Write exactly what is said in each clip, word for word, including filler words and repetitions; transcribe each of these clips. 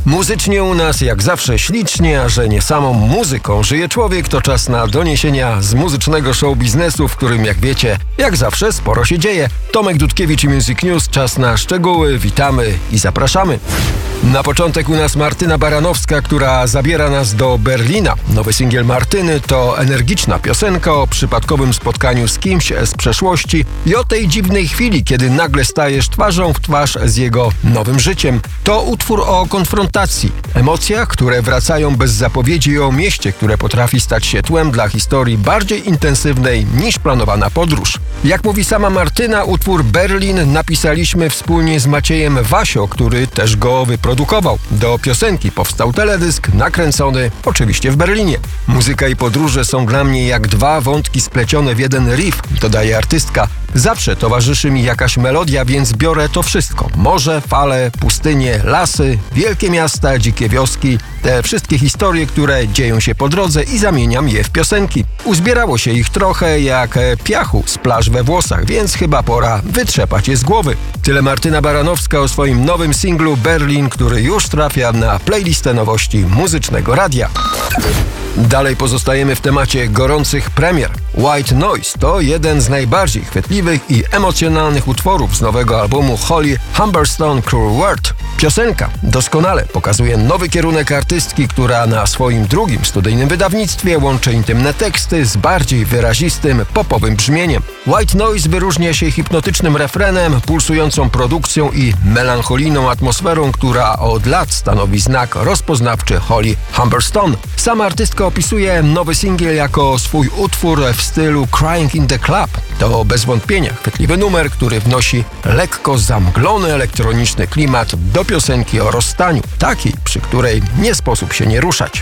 Muzycznie u nas jak zawsze ślicznie, a że nie samą muzyką żyje człowiek, to czas na doniesienia z muzycznego show biznesu, w którym jak wiecie, jak zawsze sporo się dzieje. Tomek Dudkiewicz i Music News, czas na szczegóły, witamy i zapraszamy. Na początek u nas Martyna Baranowska, która zabiera nas do Berlina. Nowy singiel Martyny to energiczna piosenka o przypadkowym spotkaniu z kimś z przeszłości i o tej dziwnej chwili, kiedy nagle stajesz twarzą w twarz z jego nowym życiem. To utwór o konfrontacji, emocjach, które wracają bez zapowiedzi i o mieście, które potrafi stać się tłem dla historii bardziej intensywnej niż planowana podróż. Jak mówi sama Martyna, utwór Berlin napisaliśmy wspólnie z Maciejem Wasio, który też go wyprodukował. Do piosenki powstał teledysk nakręcony oczywiście w Berlinie. Muzyka i podróże są dla mnie jak dwa wątki splecione w jeden riff, dodaje artystka. Zawsze towarzyszy mi jakaś melodia, więc biorę to wszystko. Morze, fale, pustynie, lasy, wielkie miasta, dzikie wioski, te wszystkie historie, które dzieją się po drodze i zamieniam je w piosenki. Uzbierało się ich trochę jak piachu z plaż we włosach, więc chyba pora wytrzepać je z głowy. Tyle Martyna Baranowska o swoim nowym singlu Berlin, który już trafia na playlistę nowości Muzycznego Radia. Dalej pozostajemy w temacie gorących premier. White Noise to jeden z najbardziej chwytliwych i emocjonalnych utworów z nowego albumu Holly Humberstone Cruel World. Piosenka doskonale pokazuje nowy kierunek artystki, która na swoim drugim studyjnym wydawnictwie łączy intymne teksty z bardziej wyrazistym, popowym brzmieniem. White Noise wyróżnia się hipnotycznym refrenem, pulsującą produkcją i melancholijną atmosferą, która od lat stanowi znak rozpoznawczy Holly Humberstone. Sama artystka opisuje nowy singiel jako swój utwór w stylu Crying in the Club. To bez wątpienia chwytliwy numer, który wnosi lekko zamglony elektroniczny klimat do piosenki o rozstaniu, takiej, przy której nie sposób się nie ruszać.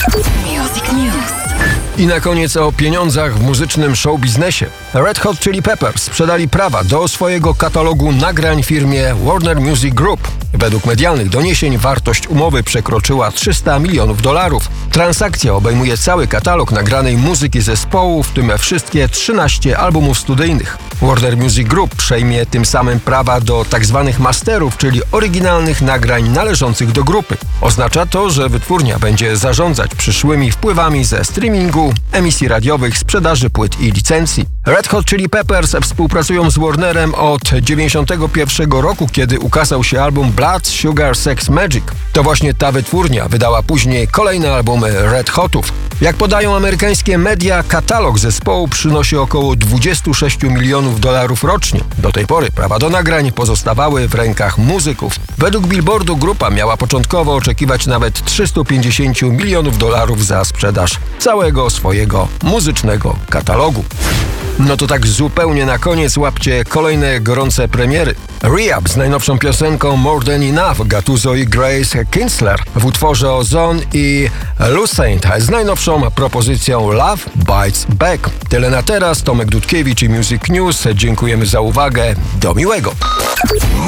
Music News. I na koniec o pieniądzach w muzycznym showbiznesie. Red Hot Chili Peppers sprzedali prawa do swojego katalogu nagrań firmie Warner Music Group. Według medialnych doniesień wartość umowy przekroczyła trzysta milionów dolarów. Transakcja obejmuje cały katalog nagranej muzyki zespołu, w tym wszystkie trzynaście albumów studyjnych. Warner Music Group przejmie tym samym prawa do tzw. masterów, czyli oryginalnych nagrań należących do grupy. Oznacza to, że wytwórnia będzie zarządzać przyszłymi wpływami ze streamingu, emisji radiowych, sprzedaży płyt i licencji. Red Hot Chili Peppers współpracują z Warnerem od dziewięćdziesiątego pierwszego roku, kiedy ukazał się album Blood, Sugar, Sex, Magik. To właśnie ta wytwórnia wydała później kolejne albumy Red Hotów. Jak podają amerykańskie media, katalog zespołu przynosi około dwadzieścia sześć milionów dolarów rocznie. Do tej pory prawa do nagrań pozostawały w rękach muzyków. Według Billboardu grupa miała początkowo oczekiwać nawet trzysta pięćdziesiąt milionów dolarów za sprzedaż całego swojego muzycznego katalogu. No to tak zupełnie na koniec łapcie kolejne gorące premiery. Rehab z najnowszą piosenką More Than Enough Gattuso i Grace Kinsler w utworze Ozone i Lucent z najnowszą propozycją Love Bites Back. Tyle na teraz, Tomek Dudkiewicz i Music News. Dziękujemy za uwagę. Do miłego.